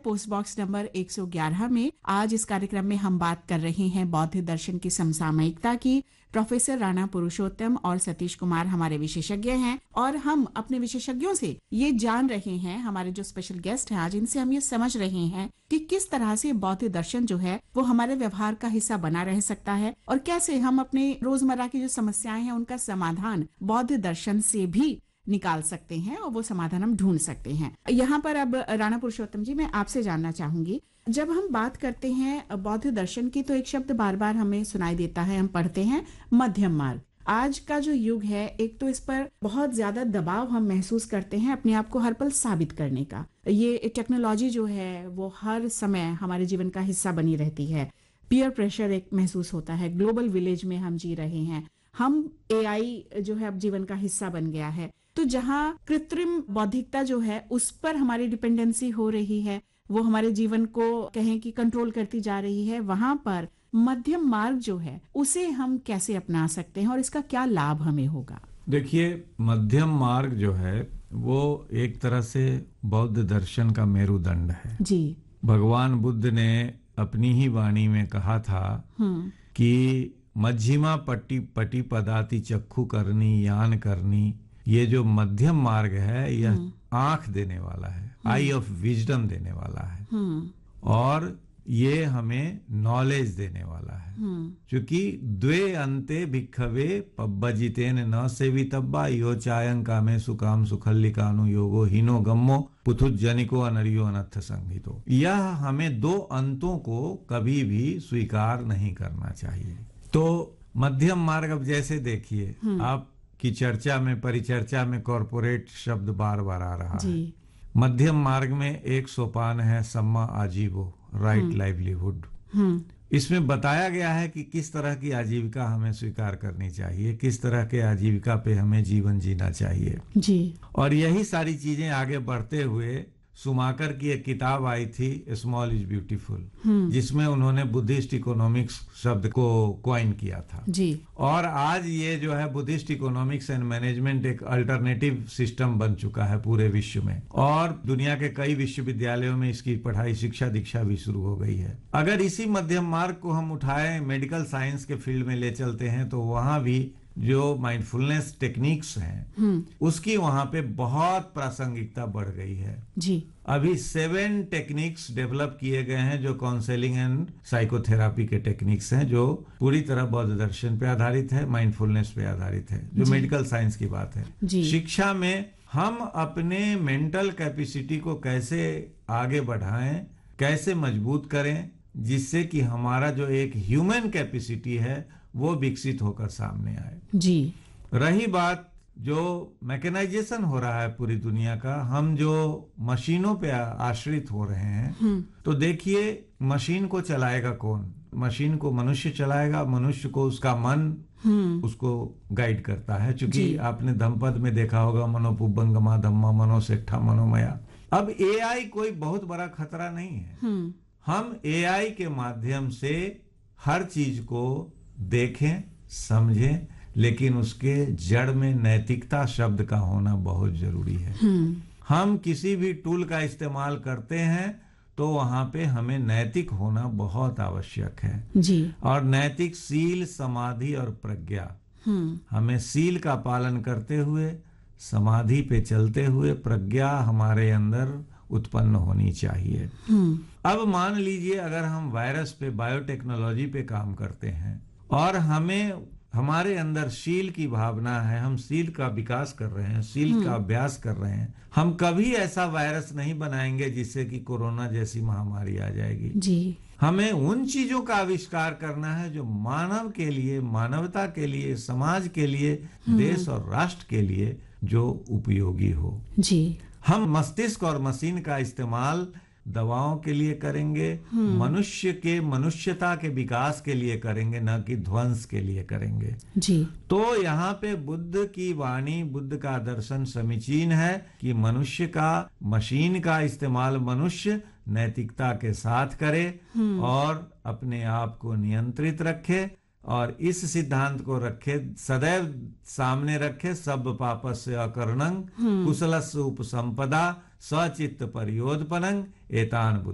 Post box number 111 में। आज इस कार्यक्रम में हम बात कर रहे हैं बौद्ध दर्शन की समसामयिकता की। प्रोफेसर राणा पुरुषोत्तम और सतीश कुमार हमारे विशेषज्ञ हैं और हम अपने विशेषज्ञों से ये जान रहे हैं, हमारे जो स्पेशल गेस्ट हैं आज, इनसे हम ये समझ रहे हैं कि किस तरह से बौद्ध दर्शन जो है वो हमारे व्यवहार का हिस्सा बना रह सकता है और कैसे हम अपने रोजमर्रा की जो समस्याएं हैं उनका समाधान बौद्ध दर्शन से भी निकाल सकते हैं और वो समाधान हम ढूंढ सकते हैं। यहाँ पर अब राणा पुरुषोत्तम जी, मैं आपसे जानना चाहूंगी, जब हम बात करते हैं बौद्ध दर्शन की तो एक शब्द बार बार हमें सुनाई देता है, हम पढ़ते हैं मध्यम मार्ग। आज का जो युग है, एक तो इस पर बहुत ज्यादा दबाव हम महसूस करते हैं अपने आप को हर पल साबित करने का। ये टेक्नोलॉजी जो है वो हर समय हमारे जीवन का हिस्सा बनी रहती है। पीयर प्रेशर एक महसूस होता है। ग्लोबल विलेज में हम जी रहे हैं। हम एआई जो है अब जीवन का हिस्सा बन गया है। तो जहाँ कृत्रिम बौद्धिकता जो है उस पर हमारी डिपेंडेंसी हो रही है, वो हमारे जीवन को कहें कि कंट्रोल करती जा रही है, वहां पर मध्यम मार्ग जो है उसे हम कैसे अपना सकते हैं और इसका क्या लाभ हमें होगा? देखिए, मध्यम मार्ग जो है वो एक तरह से बौद्ध दर्शन का मेरुदंड है जी। भगवान बुद्ध ने अपनी ही वाणी में कहा था कि मध्यमा पट्टी पटी पदाति चक्षु करनी यान करनी, ये जो मध्यम मार्ग है यह आंख देने वाला है, आई ऑफ विजडम देने वाला है और ये हमें नॉलेज देने वाला है। क्योंकि द्वे अंते भिक्खवे पब्बजितेन न सेवितब्बा यो चायं कामे सुकाम सुखल्लिकानु योगो हीनो गम्मो पुथुज्जनिको अनरियो अनर्थ संहितो। यह हमें दो अंतों को कभी भी स्वीकार नहीं करना चाहिए। तो मध्यम मार्ग, अब जैसे देखिए आप की चर्चा में, परिचर्चा में कॉर्पोरेट शब्द बार बार आ रहा है। मध्यम मार्ग में एक सोपान है सम्मा आजीवो, राइट लाइवलीहुड। इसमें बताया गया है कि किस तरह की आजीविका हमें स्वीकार करनी चाहिए, किस तरह के आजीविका पे हमें जीवन जीना चाहिए जी। और यही सारी चीजें आगे बढ़ते हुए सुमाकर की एक किताब आई थी स्मॉल इज ब्यूटीफुल, जिसमें उन्होंने बुद्धिस्ट इकोनॉमिक्स शब्द को कॉइन किया था जी। और आज ये जो है बुद्धिस्ट इकोनॉमिक्स एंड मैनेजमेंट एक अल्टरनेटिव सिस्टम बन चुका है पूरे विश्व में और दुनिया के कई विश्वविद्यालयों में इसकी पढ़ाई, शिक्षा दीक्षा भी शुरू हो गई है। अगर इसी मध्यम मार्ग को हम उठाए, मेडिकल साइंस के फील्ड में ले चलते हैं तो वहां भी जो माइंडफुलनेस टेक्निक्स हैं उसकी वहां पे बहुत प्रासंगिकता बढ़ गई है जी। अभी 7 टेक्निक्स डेवलप किए गए हैं जो काउंसलिंग एंड साइकोथेरापी के टेक्निक्स हैं, जो पूरी तरह बौद्ध दर्शन पे आधारित है, माइंडफुलनेस पे आधारित है, जो मेडिकल साइंस की बात है। शिक्षा में हम अपने मेंटल कैपेसिटी को कैसे आगे बढ़ाएं, कैसे मजबूत करें, जिससे कि हमारा जो एक ह्यूमन कैपेसिटी है वो विकसित होकर सामने आए जी। रही बात जो मैकेनाइजेशन हो रहा है पूरी दुनिया का, हम जो मशीनों पे आश्रित हो रहे हैं, तो देखिए मशीन को चलाएगा कौन? मशीन को मनुष्य चलाएगा। मनुष्य को उसका मन उसको गाइड करता है। चूंकि आपने धम्मपद में देखा होगा मनोपुब्बंगमा धम्मा मनोसेठा मनोमया। अब एआई कोई बहुत बड़ा खतरा नहीं है। हम एआई के माध्यम से हर चीज को देखें, समझें, लेकिन उसके जड़ में नैतिकता शब्द का होना बहुत जरूरी है। हम किसी भी टूल का इस्तेमाल करते हैं तो वहां पे हमें नैतिक होना बहुत आवश्यक है जी। और नैतिक सील, समाधि और प्रज्ञा, हमें सील का पालन करते हुए, समाधि पे चलते हुए प्रज्ञा हमारे अंदर उत्पन्न होनी चाहिए। अब मान लीजिए अगर हम वायरस पे, बायोटेक्नोलॉजी पे काम करते हैं और हमें हमारे अंदर शील की भावना है, हम शील का विकास कर रहे हैं, शील का अभ्यास कर रहे हैं, हम कभी ऐसा वायरस नहीं बनाएंगे जिससे कि कोरोना जैसी महामारी आ जाएगी जी। हमें उन चीजों का आविष्कार करना है जो मानव के लिए, मानवता के लिए, समाज के लिए, देश और राष्ट्र के लिए जो उपयोगी हो जी। हम मस्तिष्क और मशीन का इस्तेमाल दवाओं के लिए करेंगे, मनुष्य के मनुष्यता के विकास के लिए करेंगे, न कि ध्वंस के लिए करेंगे जी। तो यहाँ पे बुद्ध की वाणी, बुद्ध का दर्शन समीचीन है कि मनुष्य का, मशीन का इस्तेमाल मनुष्य नैतिकता के साथ करे और अपने आप को नियंत्रित रखे और इस सिद्धांत को रखे, सदैव सामने रखे, सब पापस्य अकर्णं कुशलस्य उपसंपदा सचित्त परियोधपनं एतान